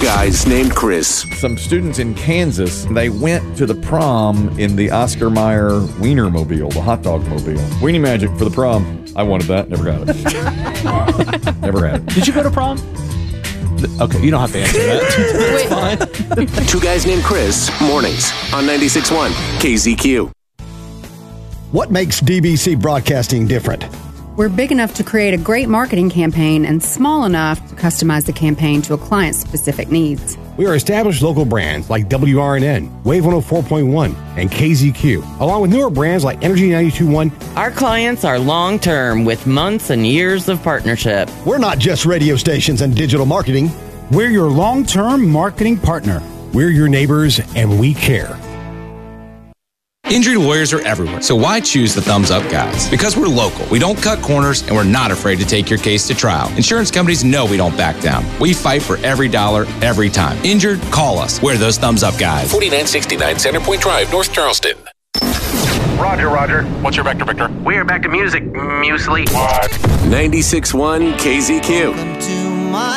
guys named Chris. Some students in Kansas, they went to the prom in the Oscar Mayer Wienermobile, the hot dog mobile. Weenie Magic for the prom. I wanted that. Never got it. Never had it. Did you go to prom? Okay, you don't have to answer that. It's fine. Two Guys Named Chris, mornings on 96.1 KZQ. What makes DBC Broadcasting different? We're big enough to create a great marketing campaign and small enough to customize the campaign to a client's specific needs. We are established local brands like WRNN, Wave 104.1, and KZQ, along with newer brands like Energy 92.1. Our clients are long-term with months and years of partnership. We're not just radio stations and digital marketing. We're your long-term marketing partner. We're your neighbors, and we care. Injury lawyers are everywhere, so why choose the Thumbs Up Guys? Because we're local, we don't cut corners, and we're not afraid to take your case to trial. Insurance companies know we don't back down. We fight for every dollar, every time. Injured? Call us. We're those Thumbs Up Guys. 4969 Centerpoint Drive, North Charleston. Roger. What's your vector, Victor? We are back to music, Muesli. 96.1 KZQ.